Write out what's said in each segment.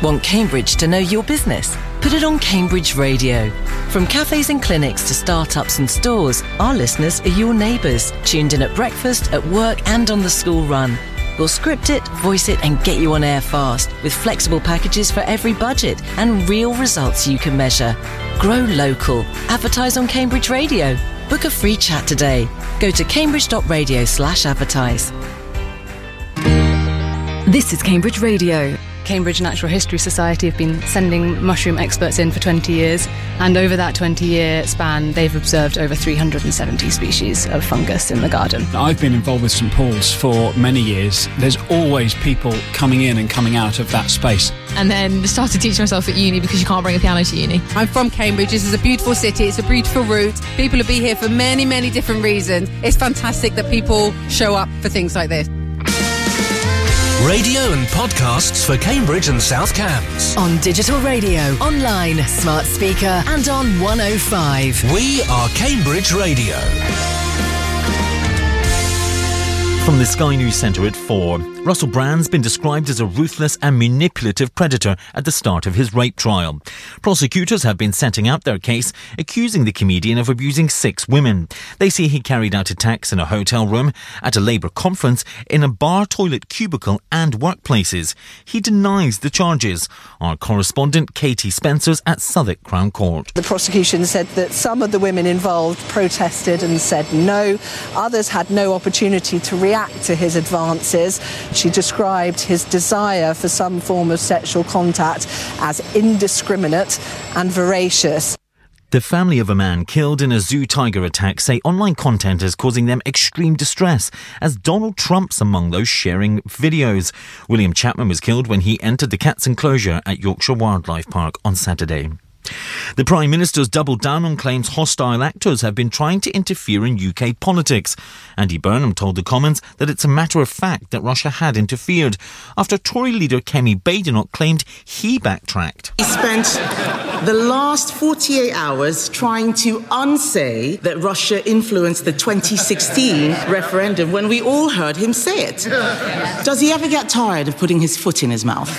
Want Cambridge to know your business? Put it on Cambridge Radio. From cafes and clinics to startups and stores, our listeners are your neighbours, tuned in at breakfast, at work and on the school run. We'll script it, voice it and get you on air fast with flexible packages for every budget and real results you can measure. Grow local. Advertise on Cambridge Radio. Book a free chat today. Go to cambridge.radio/advertise. This is Cambridge Radio. Cambridge Natural History Society have been sending mushroom experts in for 20 years, and over that 20-year span they've observed over 370 species of fungus in the garden. I've been involved with St Paul's for many years. There's always people coming in and coming out of that space. And then started teaching myself at uni because you can't bring a piano to uni. I'm from Cambridge. This is a beautiful city. It's a beautiful route. People will be here for many, many different reasons. It's fantastic that people show up for things like this. Radio and podcasts for Cambridge and South Cambs. On digital radio, online, smart speaker and on 105. We are Cambridge Radio. From the Sky News Centre at 4, Russell Brand's been described as a ruthless and manipulative predator at the start of his rape trial. Prosecutors have been setting out their case, accusing the comedian of abusing 6 women. They say he carried out attacks in a hotel room, at a Labour conference, in a bar, toilet, cubicle and workplaces. He denies the charges. Our correspondent Katie Spencer's at Southwark Crown Court. The prosecution said that some of the women involved protested and said no. Others had no opportunity to react to his advances. She described his desire for some form of sexual contact as indiscriminate and voracious. The family of a man killed in a zoo tiger attack say online content is causing them extreme distress, as Donald Trump's among those sharing videos. William Chapman was killed when he entered the cat's enclosure at Yorkshire Wildlife Park on Saturday. The Prime Minister's doubled down on claims hostile actors have been trying to interfere in UK politics. Andy Burnham told the Commons that it's a matter of fact that Russia had interfered, after Tory leader Kemi Badenoch claimed he backtracked. He spent the last 48 hours trying to unsay that Russia influenced the 2016 referendum when we all heard him say it. Does he ever get tired of putting his foot in his mouth?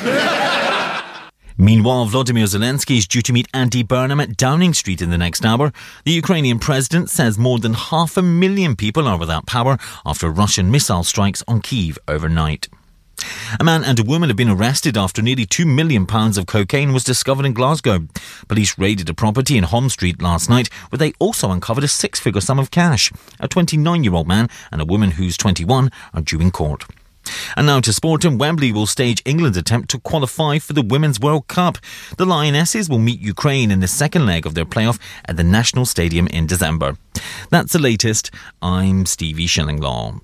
Meanwhile, Volodymyr Zelensky is due to meet Andy Burnham at Downing Street in the next hour. The Ukrainian president says more than 500,000 people are without power after Russian missile strikes on Kyiv overnight. A man and a woman have been arrested after nearly £2 million of cocaine was discovered in Glasgow. Police raided a property in Holm Street last night, where they also uncovered a 6-figure sum of cash. A 29-year-old man and a woman who's 21 are due in court. And now to sport, and Wembley will stage England's attempt to qualify for the Women's World Cup. The Lionesses will meet Ukraine in the second leg of their playoff at the National Stadium in December. That's the latest. I'm Stevie Shillinglaw.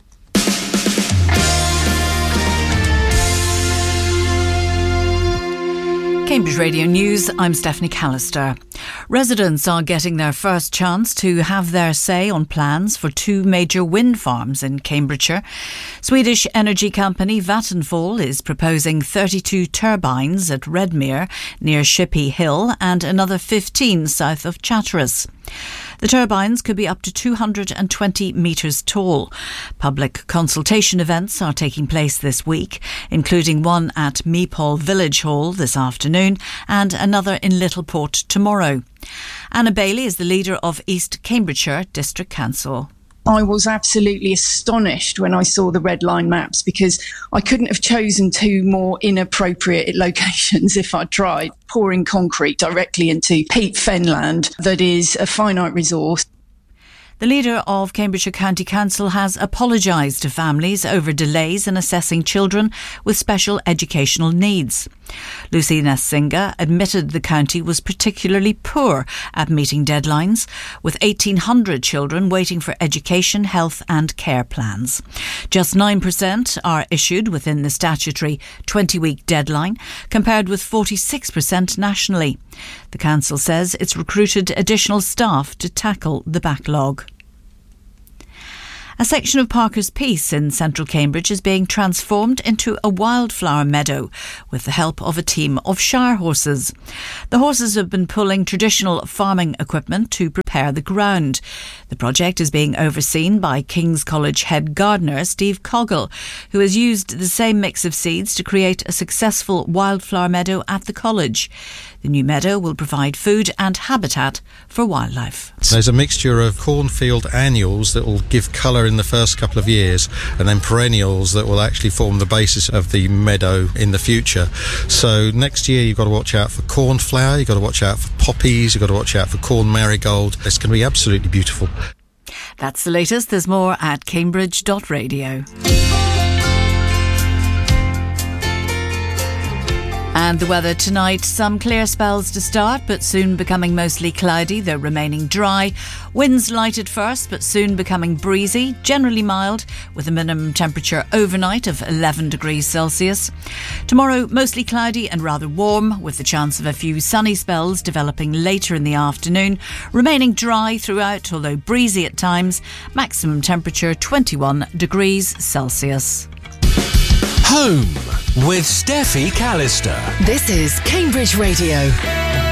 Cambridge Radio News, I'm Stephanie Callister. Residents are getting their first chance to have their say on plans for 2 major wind farms in Cambridgeshire. Swedish energy company Vattenfall is proposing 32 turbines at Redmere near Shippey Hill and another 15 south of Chatteris. The turbines could be up to 220 metres tall. Public consultation events are taking place this week, including one at Meepole Village Hall this afternoon and another in Littleport tomorrow. Anna Bailey is the leader of East Cambridgeshire District Council. I was absolutely astonished when I saw the red line maps, because I couldn't have chosen 2 more inappropriate locations if I tried. Pouring concrete directly into peat fenland that is a finite resource. The leader of Cambridgeshire County Council has apologised to families over delays in assessing children with special educational needs. Lucy Nessinger admitted the county was particularly poor at meeting deadlines, with 1,800 children waiting for education, health and care plans. Just 9% are issued within the statutory 20-week deadline, compared with 46% nationally. The council says it's recruited additional staff to tackle the backlog. A section of Parker's Piece in central Cambridge is being transformed into a wildflower meadow with the help of a team of Shire horses. The horses have been pulling traditional farming equipment to prepare the ground. The project is being overseen by King's College head gardener Steve Coggle, who has used the same mix of seeds to create a successful wildflower meadow at the college. The new meadow will provide food and habitat for wildlife. There's a mixture of cornfield annuals that will give colour in the first couple of years, and then perennials that will actually form the basis of the meadow in the future. So next year you've got to watch out for cornflower, you've got to watch out for poppies, you've got to watch out for corn marigold. It's going to be absolutely beautiful. That's the latest. There's more at cambridge.radio. And the weather tonight, some clear spells to start, but soon becoming mostly cloudy, though remaining dry. Winds light at first, but soon becoming breezy, generally mild, with a minimum temperature overnight of 11 degrees Celsius. Tomorrow, mostly cloudy and rather warm, with the chance of a few sunny spells developing later in the afternoon. Remaining dry throughout, although breezy at times. Maximum temperature 21 degrees Celsius. Home with Steffi Callister. This is Cambridge Radio.